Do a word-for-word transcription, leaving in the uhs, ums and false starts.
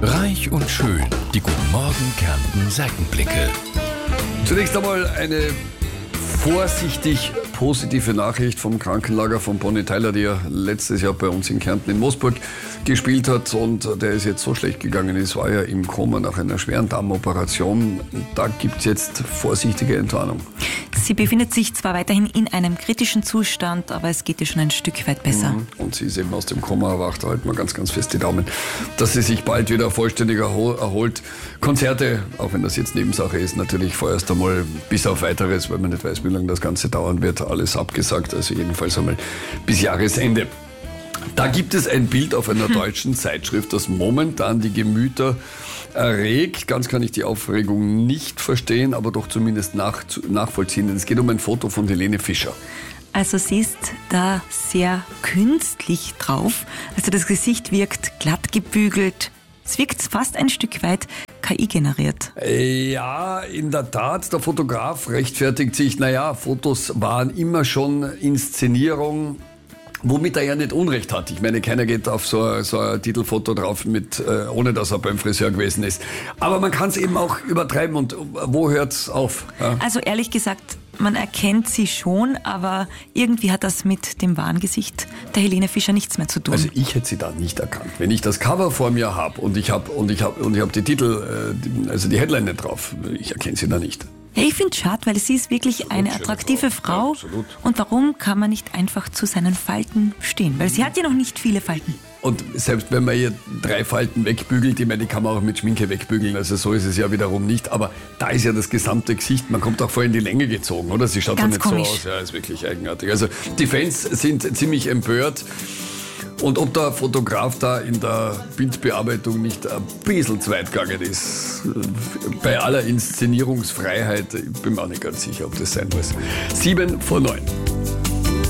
Reich und schön. Die Guten Morgen Kärnten Seitenblicke. Zunächst einmal eine vorsichtig positive Nachricht vom Krankenlager von Bonnie Tyler, die ja letztes Jahr bei uns in Kärnten in Moosburg gespielt hat und der ist jetzt so schlecht gegangen ist, war ja im Koma nach einer schweren Darmoperation. Da gibt es jetzt vorsichtige Entwarnung. Sie befindet sich zwar weiterhin in einem kritischen Zustand, aber es geht ihr schon ein Stück weit besser. Mhm. Und sie ist eben aus dem Koma erwacht. Da halten wir ganz, ganz fest die Daumen, dass sie sich bald wieder vollständig erholt. Konzerte, auch wenn das jetzt Nebensache ist, natürlich vorerst einmal bis auf Weiteres, weil man nicht weiß, wie lange das Ganze dauern wird, alles abgesagt. Also jedenfalls einmal bis Jahresende. Da gibt es ein Bild auf einer deutschen Zeitschrift, das momentan die Gemüter erregt. Ganz kann ich die Aufregung nicht verstehen, aber doch zumindest nach, nachvollziehen. Es geht um ein Foto von Helene Fischer. Also sie ist da sehr künstlich drauf. Also das Gesicht wirkt glatt gebügelt. Es wirkt fast ein Stück weit K I generiert. Ja, in der Tat. Der Fotograf rechtfertigt sich. Naja, Fotos waren immer schon Inszenierung. Womit er ja nicht Unrecht hat. Ich meine, keiner geht auf so ein, so ein Titelfoto drauf, mit, äh, ohne dass er beim Friseur gewesen ist. Aber man kann es eben auch übertreiben. Und wo hört es auf? Ja? Also ehrlich gesagt, man erkennt sie schon, aber irgendwie hat das mit dem wahren Gesicht der Helene Fischer nichts mehr zu tun. Also ich hätte sie da nicht erkannt. Wenn ich das Cover vor mir habe und ich habe und ich habe und ich habe die Titel, äh, die, also die Headline nicht drauf, ich erkenne sie da nicht. Ja, ich finde es schade, weil sie ist wirklich eine attraktive Frau. Ja, absolut. Und warum kann man nicht einfach zu seinen Falten stehen? Weil sie hat ja noch nicht viele Falten. Und selbst wenn man ihr drei Falten wegbügelt, ich meine, die kann man auch mit Schminke wegbügeln, also so ist es ja wiederum nicht. Aber da ist ja das gesamte Gesicht, man kommt auch voll in die Länge gezogen, oder? Sie schaut doch nicht komisch. so aus, ja, ist wirklich eigenartig. Also die Fans sind ziemlich empört. Und ob der Fotograf da in der Bildbearbeitung nicht ein bisschen zu weit gegangen ist, bei aller Inszenierungsfreiheit, ich bin mir auch nicht ganz sicher, ob das sein muss. Sieben vor neun.